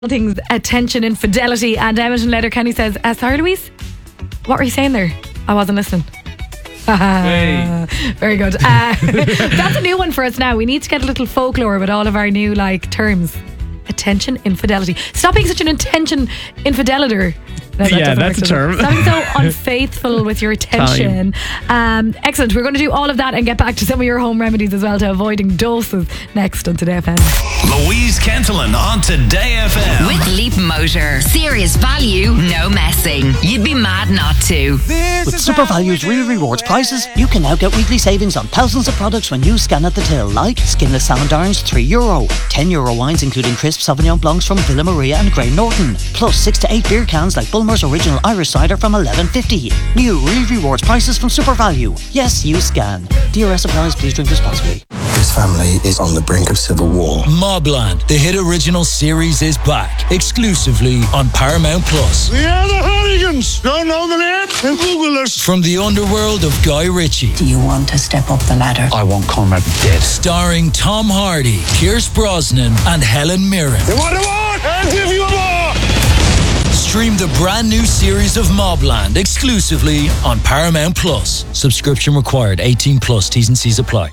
Things, attention, infidelity, and Edmonton Letterkenny says, sorry Louise, what were you saying there? I wasn't listening. Hey. Very good. That's a new one for us now. We need to get a little folklore with all of our new terms. Attention, infidelity. Stop being such an attention infidelator. No, that's a term. Stop being so unfaithful with your attention. Excellent. We're going to do all of that and get back to some of your home remedies as well to avoiding doses next on Today FM. Louise Kentelin on Today FM. With Leap Motor. Serious value, no messing. You'd be mad not to. With SuperValue's Real Rewards prices, you can now get weekly savings on thousands of products when you scan at the till, like skinless salmon darns €3, €10 wines including crisp Sauvignon Blancs from Villa Maria and Grey Norton, plus 6 to 8 beer cans like Bulmer's Original Irish Cider from $11.50. New Real Rewards prices from SuperValue. Yes, you scan. DRS applies. Please drink responsibly. This family is on the brink of civil war. Mobland, the hit original series, is back exclusively on Paramount Plus. We are the Hooligans. Don't know the name? Then Google us. From the underworld of Guy Ritchie. Do you want to step up the ladder? I want Conrad dead. Starring Tom Hardy, Pierce Brosnan, and Helen Mirren. You want a war? I'll give you a war. Stream the brand new series of Mobland exclusively on Paramount Plus. Subscription required. 18 plus. T's and C's apply.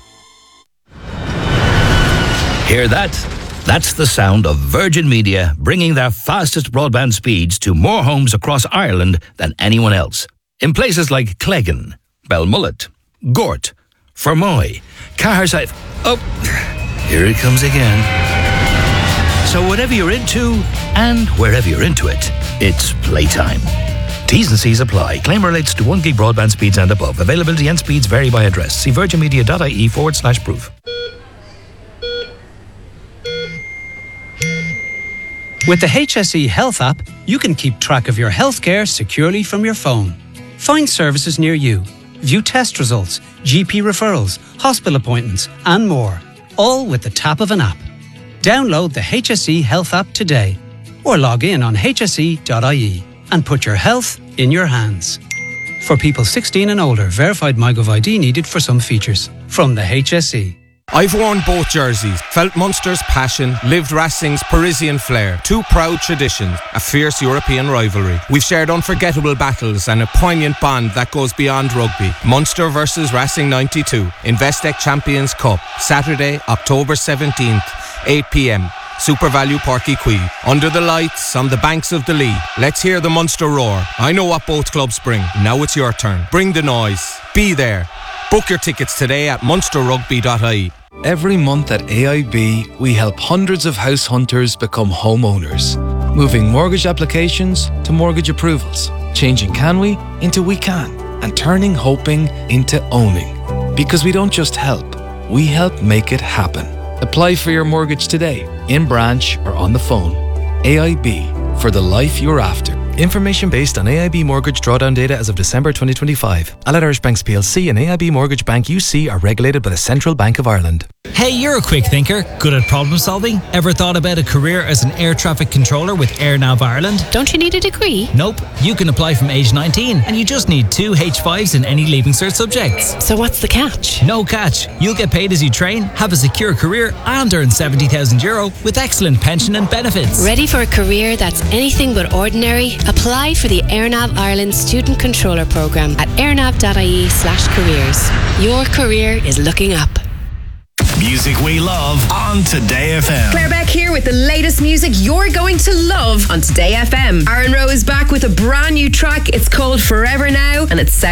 Hear that? That's the sound of Virgin Media bringing their fastest broadband speeds to more homes across Ireland than anyone else. In places like Cleggan, Belmullet, Gort, Fermoy, Caherside. Oh, here it comes again. So whatever you're into and wherever you're into it, it's playtime. T's and C's apply. Claim relates to 1 gig broadband speeds and above. Availability and speeds vary by address. See virginmedia.ie/proof. With the HSE Health app, you can keep track of your healthcare securely from your phone. Find services near you, view test results, GP referrals, hospital appointments, and more, all with the tap of an app. Download the HSE Health app today, or log in on hse.ie and put your health in your hands. For people 16 and older, verified MyGov ID needed for some features. From the HSE. I've worn both jerseys, felt Munster's passion, lived Racing's Parisian flair. Two proud traditions, a fierce European rivalry. We've shared unforgettable battles and a poignant bond that goes beyond rugby. Munster versus Racing 92, Investec Champions Cup, Saturday, October 17th, 8 p.m. SuperValu Páirc Uí Chaoimh. Under the lights, on the banks of the Lee. Let's hear the Munster roar. I know what both clubs bring. Now it's your turn. Bring the noise. Be there. Book your tickets today at munsterrugby.ie. Every month at AIB, we help hundreds of house hunters become homeowners, moving mortgage applications to mortgage approvals, changing can we into we can, and turning hoping into owning. Because we don't just help, we help make it happen. Apply for your mortgage today, in branch or on the phone. AIB, for the life you're after. Information based on AIB mortgage drawdown data as of December 2025. Allied Irish Banks PLC and AIB Mortgage Bank UC are regulated by the Central Bank of Ireland. Hey, you're a quick thinker, good at problem solving. Ever thought about a career as an air traffic controller with AirNav Ireland? Don't you need a degree? Nope. You can apply from age 19 and you just need 2 H5s in any Leaving Cert subjects. So what's the catch? No catch. You'll get paid as you train, have a secure career and earn €70,000 with excellent pension and benefits. Ready for a career that's anything but ordinary? Apply for the AirNav Ireland Student Controller Programme at airnav.ie/careers. Your career is looking up. Music we love on Today FM. Claire Beck here with the latest music you're going to love on Today FM. Aaron Rowe is back with a brand new track. It's called Forever Now and it's